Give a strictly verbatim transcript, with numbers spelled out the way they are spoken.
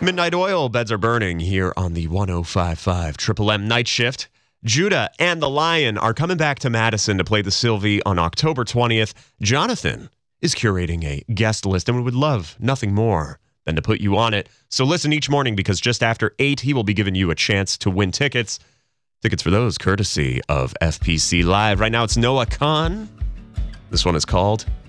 Midnight Oil, beds are burning here on the one oh five point five Triple M Night Shift. Judah and the Lion are coming back to Madison to play the Sylvie on October twentieth. Jonathan is curating a guest list, and we would love nothing more than to put you on it. So listen each morning, because just after eight, he will be giving you a chance to win tickets. Tickets for those courtesy of F P C Live. Right now, it's Noah Khan. This one is called